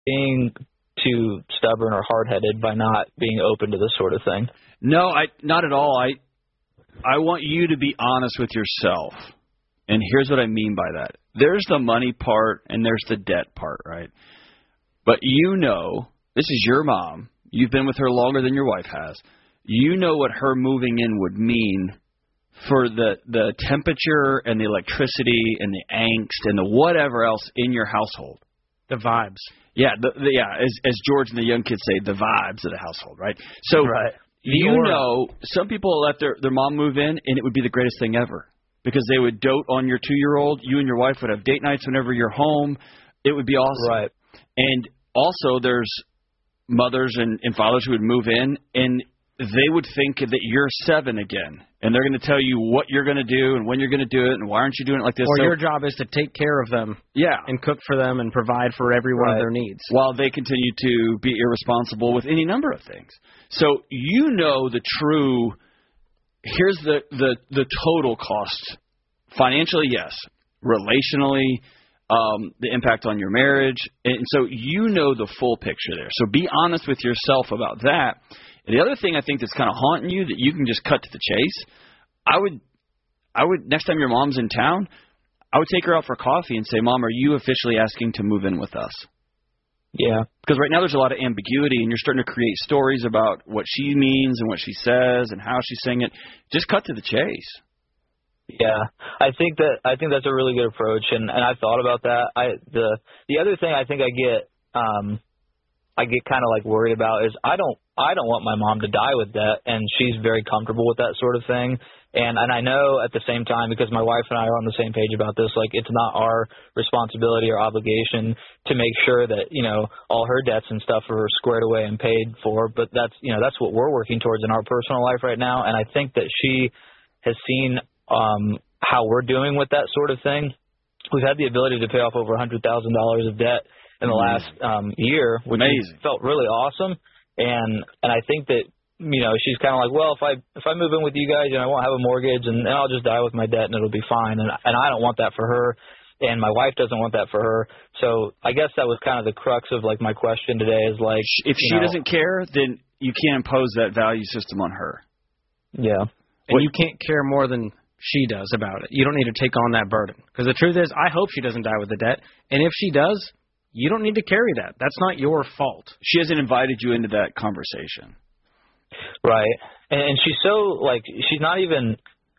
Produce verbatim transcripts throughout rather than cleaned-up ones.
being too stubborn or hard-headed by not being open to this sort of thing. No, I not at all. I I want you to be honest with yourself. And here's what I mean by that. There's the money part and there's the debt part, right? But you know, this is your mom. You've been with her longer than your wife has. You know what her moving in would mean for the, the temperature and the electricity and the angst and the whatever else in your household. The vibes. Yeah, the, the, yeah. As, as George and the young kids say, the vibes of the household, right? So right. you know, some people let their, their mom move in, and it would be the greatest thing ever because they would dote on your two-year-old. You and your wife would have date nights whenever you're home. It would be awesome. Right. And also there's mothers and, and fathers who would move in, and they would think that you're seven again, and they're going to tell you what you're going to do and when you're going to do it and why aren't you doing it like this. Or so, your job is to take care of them yeah. and cook for them and provide for every one right. of their needs. While they continue to be irresponsible with any number of things. So you know the true, here's the, the, the total cost. Financially, yes. Relationally, um, the impact on your marriage. And so you know the full picture there. So be honest with yourself about that. And the other thing I think that's kind of haunting you that you can just cut to the chase, I would, I would next time your mom's in town, I would take her out for coffee and say, Mom, are you officially asking to move in with us? Yeah. Because right now there's a lot of ambiguity, and you're starting to create stories about what she means and what she says and how she's saying it. Just cut to the chase. Yeah, I think that I think that's a really good approach, and, and I've thought about that. I the the other thing I think I get um, I get kind of like worried about is I don't I don't want my mom to die with debt, and she's very comfortable with that sort of thing. And and I know at the same time, because my wife and I are on the same page about this, like it's not our responsibility or obligation to make sure that, you know, all her debts and stuff are squared away and paid for. But that's, you know, that's what we're working towards in our personal life right now. And I think that she has seen um, how we're doing with that sort of thing. We've had the ability to pay off over one hundred thousand dollars of debt in the last um, year, which Amazing. felt really awesome. And and I think that, you know, she's kind of like, well, if I if I move in with you guys, you know, I won't have a mortgage, and, and I'll just die with my debt, and it'll be fine. And and I don't want that for her, and my wife doesn't want that for her. So I guess that was kind of the crux of like my question today is like, if she know, doesn't care, then you can't impose that value system on her. Yeah, and what, you can't care more than she does about it. You don't need to take on that burden, because the truth is, I hope she doesn't die with the debt, and if she does, you don't need to carry that. That's not your fault. She hasn't invited you into that conversation. Right. And, and she's so, like, she's not even,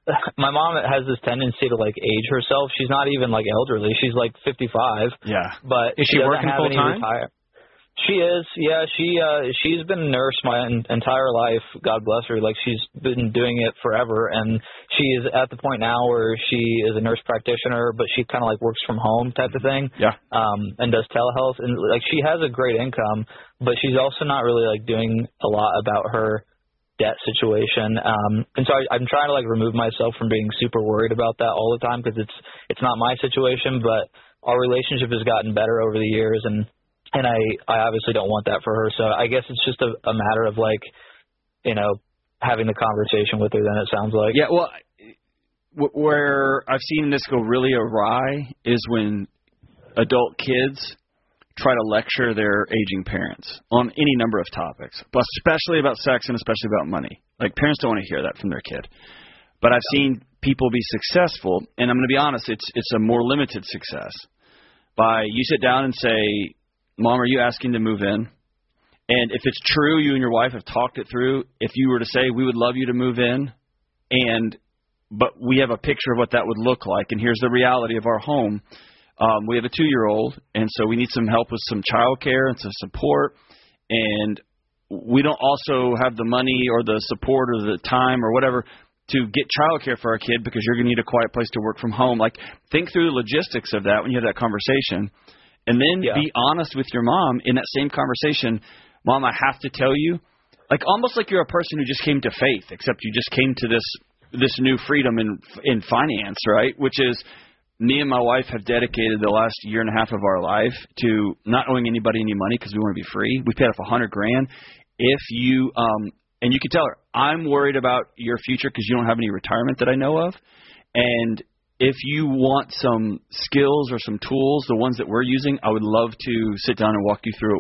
my mom has this tendency to, like, age herself. She's not even, like, elderly. She's, like, fifty-five. Yeah. But is she, she working full time? Retire- she is. Yeah, she, uh, she's been a nurse my en- entire life. God bless her. Like, she's been doing it forever. And she is at the point now where she is a nurse practitioner, but she kind of, like, works from home type of thing. Yeah. Um, and does telehealth. And, like, she has a great income, but she's also not really, like, doing a lot about her debt situation. Um, and so I, I'm trying to, like, remove myself from being super worried about that all the time, because it's, it's not my situation, but our relationship has gotten better over the years, and, and I, I obviously don't want that for her. So I guess it's just a, a matter of, like, you know, having the conversation with her, then it sounds like. Yeah, well, where I've seen this go really awry is when adult kids try to lecture their aging parents on any number of topics, but especially about sex and especially about money. Like, parents don't want to hear that from their kid. But I've seen people be successful, and I'm going to be honest, it's it's a more limited success. By you sit down and say, Mom, are you asking to move in? And if it's true, you and your wife have talked it through, if you were to say, we would love you to move in, and but we have a picture of what that would look like, and here's the reality of our home. Um, we have a two-year-old, and so we need some help with some child care and some support, and we don't also have the money or the support or the time or whatever to get child care for our kid because you're going to need a quiet place to work from home. Like, think through the logistics of that when you have that conversation. And then yeah. be honest with your mom in that same conversation. Mom, I have to tell you, like almost like you're a person who just came to faith, except you just came to this this new freedom in in finance, right? Which is me and my wife have dedicated the last year and a half of our life to not owing anybody any money because we want to be free. We paid off a hundred grand. If you um and you can tell her, I'm worried about your future because you don't have any retirement that I know of, and if you want some skills or some tools, the ones that we're using, I would love to sit down and walk you through it